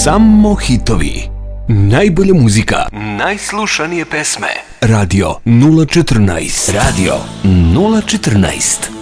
Samo hitovi. Najbolja muzika. Najslušanije pesme. Radio 014. Radio 014.